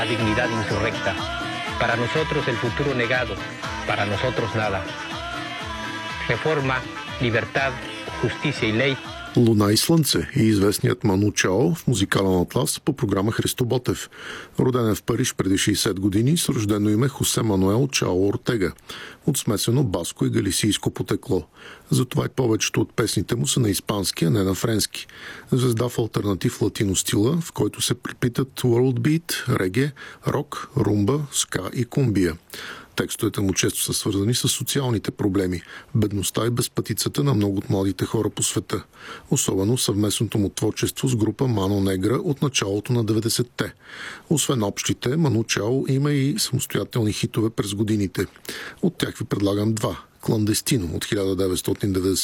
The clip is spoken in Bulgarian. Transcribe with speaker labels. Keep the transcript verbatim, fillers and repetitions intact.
Speaker 1: dignidad insurrecta. Para nosotros el futuro negado, para nosotros nada. Реформа, libertад, justicia и лей.
Speaker 2: Луна и слънце и известният Ману Чао в музикален атлас по програма Христо Ботев. Роден в Париж преди шейсет години с рождено име Хосе Мануел Чао Ортега, от смесено баско и галисийско потекло. Затова и повечето от песните му са на испански, а не на френски. Звезда в алтернатив латино стила, в който се приплитат world beat, реге, рок, румба, ска и кумбия. Текстовете му често са свързани с социалните проблеми, бедността и безпътицата на много от младите хора по света. Особено съвместното му творчество с група Мано Негра от началото на деветдесетте. Освен общите, Ману Чао има и самостоятелни хитове през годините. От тях ви предлагам два. Кландестино от хиляда деветстотин деветдесет